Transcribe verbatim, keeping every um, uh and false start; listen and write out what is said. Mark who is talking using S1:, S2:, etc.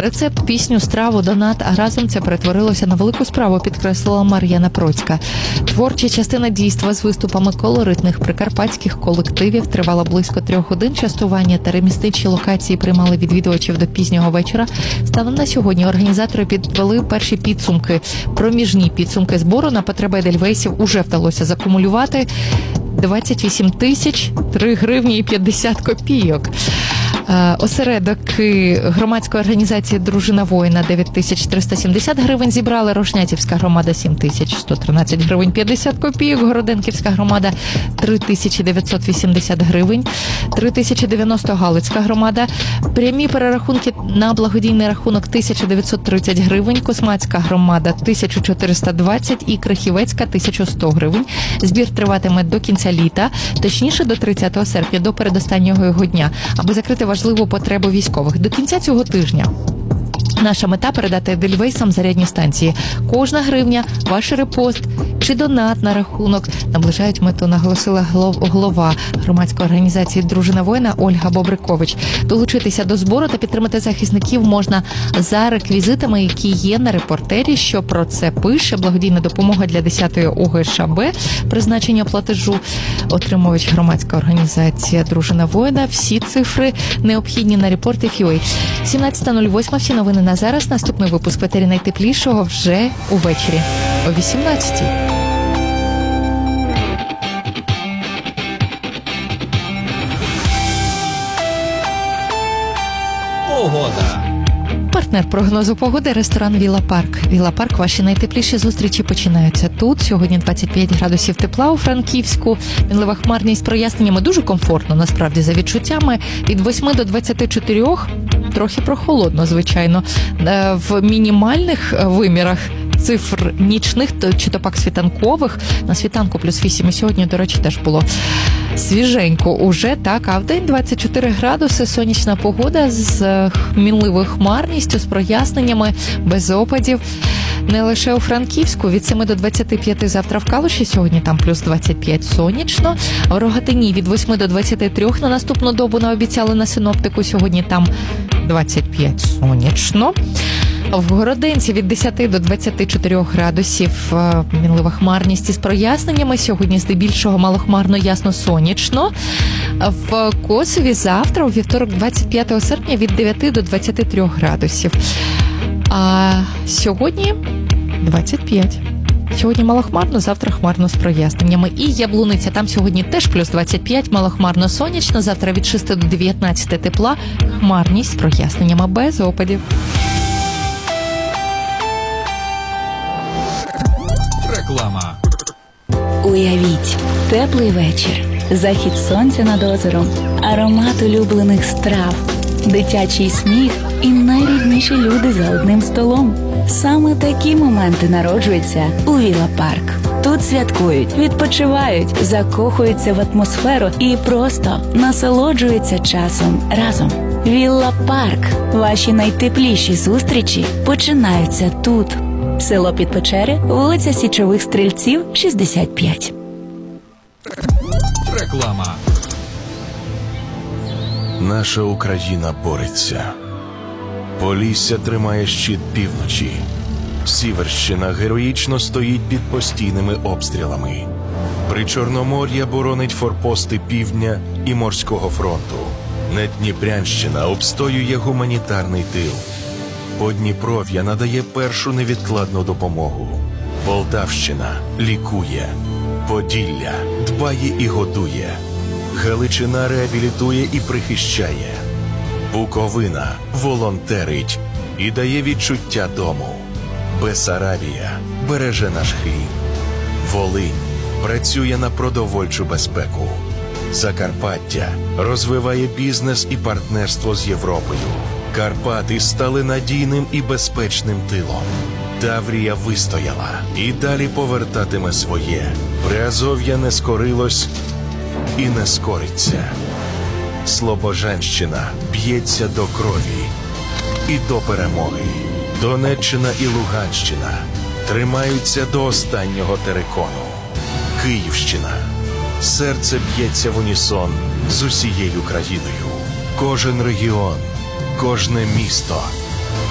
S1: Рецепт, пісню, страву, донат, а разом це перетворилося на велику справу, підкреслила Мар'яна Процька. Творча частина дійства з виступами колоритних прикарпатських колективів тривала близько трьох годин. Частування та ремісничі локації приймали відвідувачів до пізнього вечора. Станом на сьогодні організатори підвели перші підсумки. Проміжні підсумки збору на потреби едельвейсів уже вдалося закумулювати двадцять вісім тисяч три гривні і п'ятдесят копійок. Осередок громадської організації «Дружина воїна» дев'ять тисяч триста сімдесят гривень зібрали, Рошнятівська громада сім тисяч сто тринадцять гривень п'ятдесят копійок, Городенківська громада три тисячі дев'ятсот вісімдесят гривень, три тисячі дев'яносто Галицька громада, прямі перерахунки на благодійний рахунок тисяча дев'ятсот тридцять гривень, Космацька громада тисяча чотириста двадцять і Крихівецька тисяча сто гривень. Збір триватиме до кінця літа, точніше до тридцятого серпня, до передостаннього його дня, аби закрити важливу потребу військових. До кінця цього тижня наша мета – передати едельвейсам зарядні станції. Кожна гривня, ваш репост чи донат на рахунок наближають мету, наголосила голова громадської організації «Дружина воїна» Ольга Бобрикович. Долучитися до збору та підтримати захисників можна за реквізитами, які є на репортері, що про це пише. Благодійна допомога для десятої О Г Ш Б, призначення платежу, отримувач громадська організація «Дружина воїна». Всі цифри необхідні на репорті Ф Ю А. сімнадцята нуль восьма, всі новини на зараз. Наступний випуск в етері найтеплішого вже увечері о вісімнадцятій.
S2: Погода.
S1: Партнер прогнозу погоди – ресторан «Вілла Парк». «Вілла Парк» – ваші найтепліші зустрічі починаються тут. Сьогодні двадцять п'ять градусів тепла у Франківську. Мінлива хмарність з проясненнями, дуже комфортно, насправді, за відчуттями. Від восьми до двадцяти чотирьох трохи прохолодно, звичайно. В мінімальних вимірах цифр нічних чи то пак світанкових, на світанку плюс вісім, і сьогодні, до речі, теж було свіженько уже, так, а в день двадцять чотири градуси, сонячна погода з мінливою хмарністю, з проясненнями, без опадів. Не лише у Франківську, від семи до двадцяти п'яти завтра в Калуші, сьогодні там плюс двадцять п'ять сонячно. В Рогатині від восьми до двадцяти трьох на наступну добу наобіцяли на синоптику, сьогодні там двадцять п'ять сонячно. В Городенці від десяти до двадцяти чотирьох градусів мінлива хмарність із проясненнями. Сьогодні здебільшого малохмарно, ясно, сонячно. В Косові завтра, у вівторок, двадцять п'ятого серпня, від дев'яти до двадцяти трьох градусів. А сьогодні двадцять п'ять. Сьогодні малохмарно, завтра хмарно з проясненнями. І Яблуниця, там сьогодні теж плюс двадцять п'ять, малохмарно сонячно. Завтра від шести до дев'ятнадцяти тепла, хмарність з проясненнями без опадів.
S2: Реклама.
S3: Уявіть, теплий вечір, захід сонця над озером, аромат улюблених страв, дитячий сміх і найрідніші люди за одним столом. Саме такі моменти народжуються у Вілла Парк. Тут святкують, відпочивають, закохуються в атмосферу і просто насолоджуються часом разом. Вілла Парк. Ваші найтепліші зустрічі починаються тут. Село Підпечери, вулиця Січових Стрільців, шістдесят п'ять.
S2: Реклама.
S4: Наша Україна бореться. Полісся тримає щит півночі. Сіверщина героїчно стоїть під постійними обстрілами. Причорномор'я боронить форпости півдня і морського фронту. Надніпрянщина обстоює гуманітарний тил. Подніпров'я надає першу невідкладну допомогу. Полтавщина лікує. Поділля дбає і годує. Галичина реабілітує і прихищає. Буковина волонтерить і дає відчуття дому. Бесарабія береже наш хліб. Волинь працює на продовольчу безпеку. Закарпаття розвиває бізнес і партнерство з Європою. Карпати стали надійним і безпечним тилом. Таврія вистояла і далі повертатиме своє. Приазов'я не скорилось і не скориться. Слобожанщина б'ється до крові і до перемоги. Донеччина і Луганщина тримаються до останнього терикону. Київщина. Серце б'ється в унісон з усією країною. Кожен регіон, кожне місто